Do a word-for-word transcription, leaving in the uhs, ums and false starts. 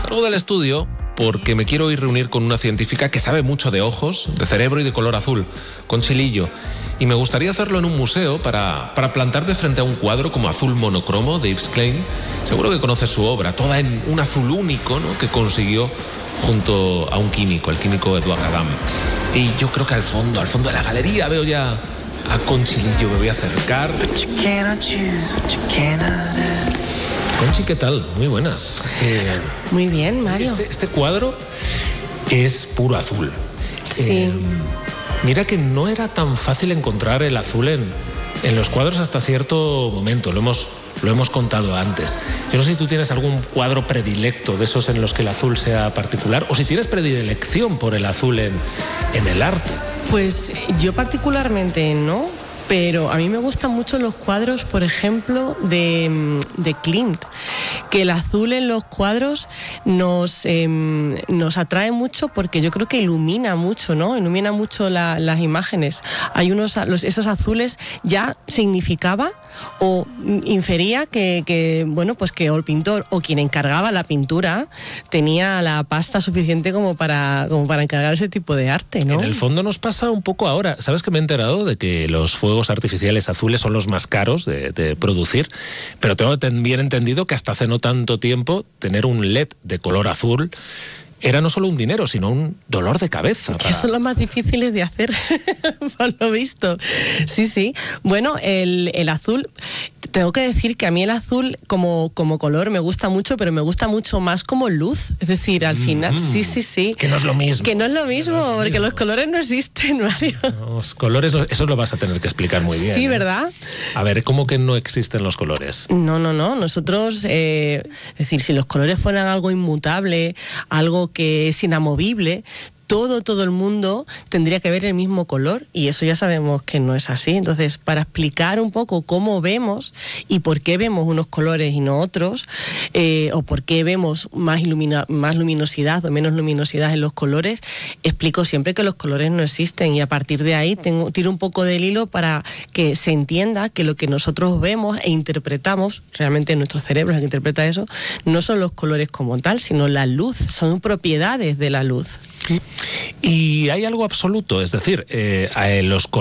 Salgo del estudio porque me quiero ir a reunir con una científica que sabe mucho de ojos, de cerebro y de color azul, Conchi Lillo. Y me gustaría hacerlo en un museo para, para plantar de frente a un cuadro como Azul Monocromo de Yves Klein. Seguro que conoces su obra, toda en un azul único, ¿no?, que consiguió junto a un químico, el químico Edouard Adam. Y yo creo que al fondo, al fondo de la galería veo ya a Conchi Lillo. Me voy a acercar. Conchi, ¿qué tal? Muy buenas. Eh, Muy bien, Mario. Este, este cuadro es puro azul. Sí. Eh, mira que no era tan fácil encontrar el azul en, en los cuadros hasta cierto momento. Lo hemos, lo hemos contado antes. Yo no sé si tú tienes algún cuadro predilecto de esos en los que el azul sea particular, o si tienes predilección por el azul en, en el arte. Pues yo particularmente no. Pero a mí me gustan mucho los cuadros, por ejemplo, de, de Klimt, que el azul en los cuadros nos, eh, nos atrae mucho porque yo creo que ilumina mucho, ¿no? Ilumina mucho la, las imágenes. Hay unos, los, esos azules ya significaba o infería que, que, bueno, pues que el pintor o quien encargaba la pintura tenía la pasta suficiente como para, como para encargar ese tipo de arte, ¿no? En el fondo nos pasa un poco ahora. ¿Sabes que me he enterado de que los fuegos artificiales azules son los más caros de, de producir? Pero tengo bien entendido que hasta hace no tanto tiempo tener un L E D de color azul era no solo un dinero, sino un dolor de cabeza. Que son los más difíciles de hacer, por lo visto. Sí, sí. Bueno, el, el azul, tengo que decir que a mí el azul como, como color me gusta mucho, pero me gusta mucho más como luz. Es decir, al final, mm-hmm. sí, sí, sí. Que no es lo mismo. Que no es lo mismo, no es lo porque mismo. Los colores no existen, Mario. Los colores, eso lo vas a tener que explicar muy bien. Sí, ¿eh? ¿verdad? A ver, ¿cómo que no existen los colores? No, no, no. Nosotros, eh, es decir, si los colores fueran algo inmutable, algo que es inamovible, todo, todo el mundo tendría que ver el mismo color, y eso ya sabemos que no es así. Entonces, para explicar un poco cómo vemos y por qué vemos unos colores y no otros, eh, o por qué vemos más, ilumina, más luminosidad o menos luminosidad en los colores, explico siempre que los colores no existen, y a partir de ahí tengo, tiro un poco del hilo para que se entienda que lo que nosotros vemos e interpretamos, realmente nuestro cerebro es el que interpreta eso, no son los colores como tal, sino la luz, son propiedades de la luz. Y hay algo absoluto, es decir, eh, los colores